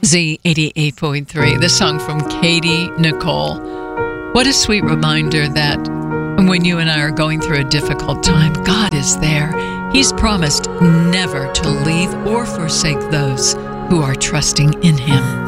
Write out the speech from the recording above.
Z88.3, the song from Katie Nicole. What a sweet reminder that when you and I are going through a difficult time, God is there. He's promised never to leave or forsake those who are trusting in Him.